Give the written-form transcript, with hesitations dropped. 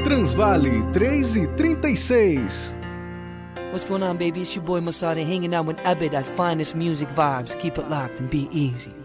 Transvale 3:36. What's going on, baby? It's your boy Masada hanging out with Abed at Finest Music Vibes. Keep it locked and be easy.